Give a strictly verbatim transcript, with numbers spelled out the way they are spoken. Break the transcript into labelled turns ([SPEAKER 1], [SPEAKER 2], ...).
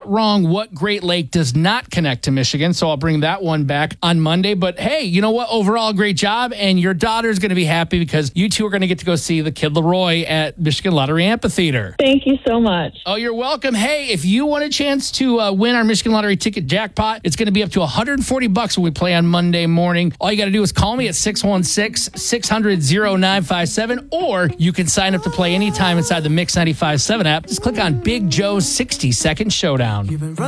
[SPEAKER 1] wrong what Great Lake does not connect to Michigan, so I'll bring that one back on Monday. But hey, you know what? Overall, great job, and your daughter's going to be happy because you two are going to get to go see the Kid Leroy at Michigan Lottery Amphitheater.
[SPEAKER 2] Thank you so much.
[SPEAKER 1] Oh, you're welcome. Hey, if you want a chance to uh, win our Michigan Lottery ticket jackpot, it's going to be up to one hundred forty bucks when we play on Monday morning. All you got to do is call me at six one six, six hundred, oh nine five seven, or you can sign up to play anytime inside the Mix ninety-five point seven app. Just click on Big Joe's sixty second Showdown.